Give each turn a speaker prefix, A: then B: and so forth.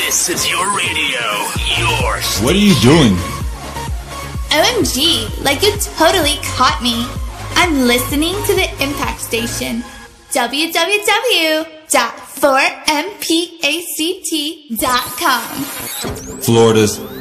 A: This is your radio. Your station.
B: What are you doing?
C: OMG, like you totally caught me. I'm listening to the Impact Station. www.4mpact.com.
B: Florida's